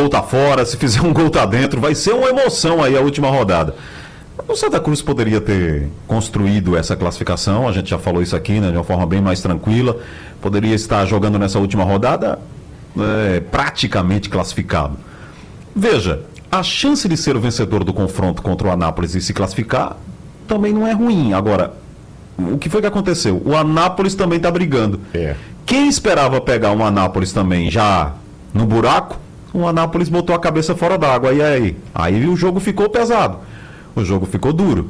gol tá fora, se fizer um gol tá dentro, vai ser uma emoção aí a última rodada. O Santa Cruz poderia ter construído essa classificação, a gente já falou isso aqui, né, de uma forma bem mais tranquila, poderia estar jogando nessa última rodada praticamente classificado. Veja, a chance de ser o vencedor do confronto contra o Anápolis e se classificar também não é ruim. Agora, o que foi que aconteceu? O Anápolis também está brigando. Quem esperava pegar um Anápolis também já no buraco, o Anápolis botou a cabeça fora d'água. E aí o jogo ficou pesado. O jogo ficou duro.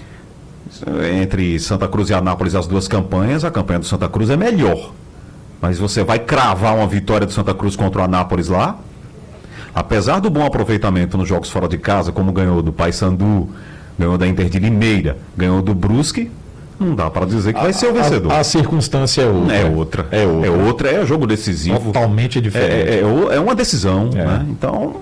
Entre Santa Cruz e Anápolis, as duas campanhas, a campanha do Santa Cruz é melhor. Mas você vai cravar uma vitória do Santa Cruz contra o Anápolis lá? Apesar do bom aproveitamento nos jogos fora de casa, como ganhou do Paysandu, ganhou da Inter de Limeira, ganhou do Brusque, não dá para dizer que vai ser o vencedor. A circunstância é outra. É jogo decisivo. Totalmente diferente. É uma decisão. Né? Então,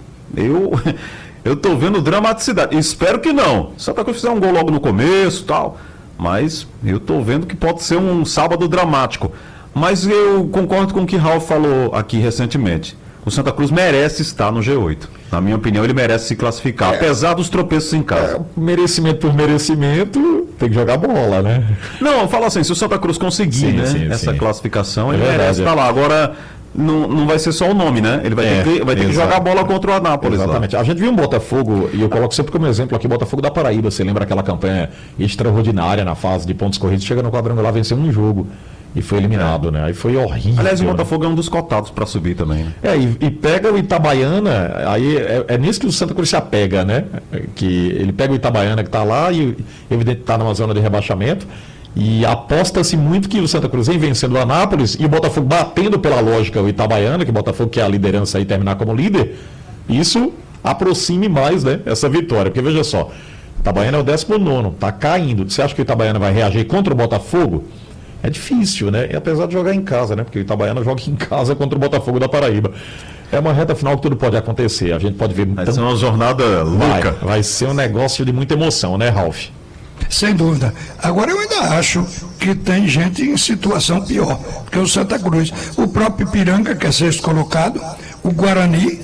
eu tô vendo dramaticidade. Espero que não. Santa Cruz fizer um gol logo no começo e tal. Mas eu tô vendo que pode ser um sábado dramático. Mas eu concordo com o que Ralf falou aqui recentemente. O Santa Cruz merece estar no G8. Na minha opinião, ele merece se classificar, apesar dos tropeços em casa. Merecimento por merecimento, tem que jogar bola, né? Não, eu falo assim, se o Santa Cruz conseguir essa classificação, ele merece estar lá. Agora, não vai ser só o nome, né? Ele vai ter que jogar bola contra o Anápolis. Exatamente. Lá. A gente viu um Botafogo, e eu coloco sempre como exemplo aqui, Botafogo da Paraíba. Você lembra aquela campanha extraordinária na fase de pontos corridos, chega no quadrangular, venceu um jogo. E foi eliminado, né? Aí foi horrível. Aliás, o Botafogo é um dos cotados para subir também. Né? E pega o Itabaiana, aí é nisso que o Santa Cruz se apega, né? Que ele pega o Itabaiana que está lá e evidente está numa zona de rebaixamento. E aposta-se muito que o Santa Cruz vem vencendo o Anápolis e o Botafogo batendo pela lógica o Itabaiana, que o Botafogo quer a liderança e terminar como líder. Isso aproxime mais, né? Essa vitória. Porque veja só, o Itabaiana é o 19º, está caindo. Você acha que o Itabaiana vai reagir contra o Botafogo? É difícil, né? E apesar de jogar em casa, né? Porque o Itabaiana joga em casa contra o Botafogo da Paraíba. É uma reta final que tudo pode acontecer. A gente pode ver... Vai ser uma jornada louca. Vai ser um negócio de muita emoção, né, Ralf? Sem dúvida. Agora eu ainda acho que tem gente em situação pior. Porque o Santa Cruz, o próprio Ipiranga, que é sexto colocado, o Guarani,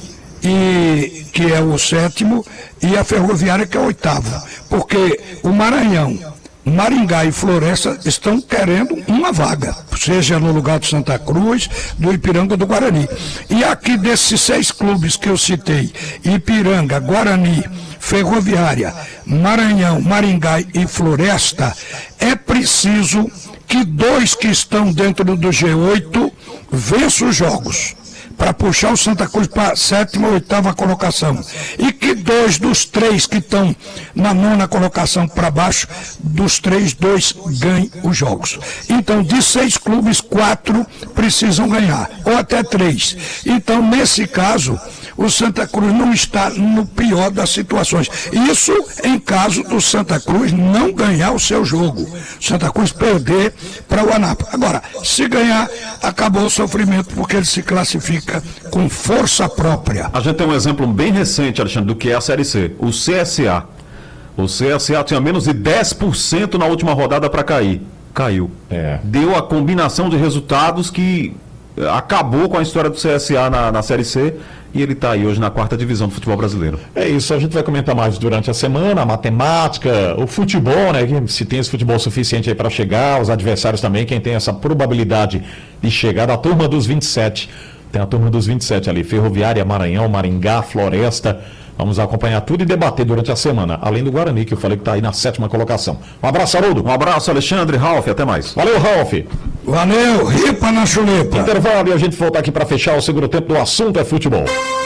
que é o 7º, e a Ferroviária, que é o 8º. Porque o Maranhão, Maringá e Floresta estão querendo uma vaga, seja no lugar do Santa Cruz, do Ipiranga ou do Guarani. E aqui desses 6 clubes que eu citei, Ipiranga, Guarani, Ferroviária, Maranhão, Maringá e Floresta, é preciso que 2 que estão dentro do G8 vençam os jogos, para puxar o Santa Cruz para a 7ª ou 8ª colocação. E que 2 dos 3 que estão na 9ª colocação para baixo, dos 3, 2 ganhem os jogos. Então, de 6 clubes, 4 precisam ganhar, ou até 3. Então, nesse caso, o Santa Cruz não está no pior das situações. Isso em caso do Santa Cruz não ganhar o seu jogo. Santa Cruz perder para o Anápolis. Agora, se ganhar, acabou o sofrimento, porque ele se classifica com força própria. A gente tem um exemplo bem recente, Alexandre, do que é a Série C. O CSA. O CSA tinha menos de 10% na última rodada para cair. Caiu. Deu a combinação de resultados que acabou com a história do CSA na Série C. E ele está aí hoje na 4ª divisão do futebol brasileiro. É isso, a gente vai comentar mais durante a semana, a matemática, o futebol, né? Se tem esse futebol suficiente aí para chegar, os adversários também, quem tem essa probabilidade de chegar da turma dos 27. Tem a turma dos 27 ali, Ferroviária, Maranhão, Maringá, Floresta. Vamos acompanhar tudo e debater durante a semana. Além do Guarani, que eu falei que está aí na 7ª colocação. Um abraço, Haroldo. Um abraço, Alexandre, Ralf, até mais. Valeu, Ralf. Valeu, ripa na chuleta. Intervalo e a gente volta aqui para fechar o segundo tempo do Assunto é Futebol.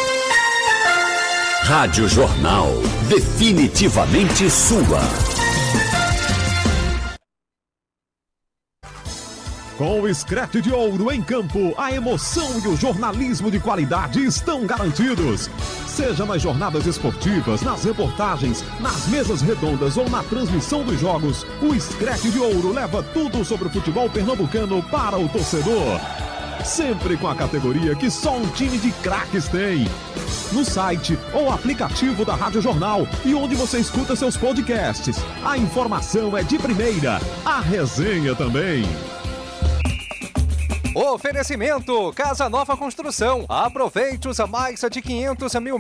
Rádio Jornal, definitivamente sua. Com o Screte de Ouro em campo, a emoção e o jornalismo de qualidade estão garantidos. Seja nas jornadas esportivas, nas reportagens, nas mesas redondas ou na transmissão dos jogos, o Screte de Ouro leva tudo sobre o futebol pernambucano para o torcedor. Sempre com a categoria que só um time de craques tem. No site ou aplicativo da Rádio Jornal e onde você escuta seus podcasts. A informação é de primeira, a resenha também. Oferecimento Casa Nova Construção. Aproveite os mais de 500 mil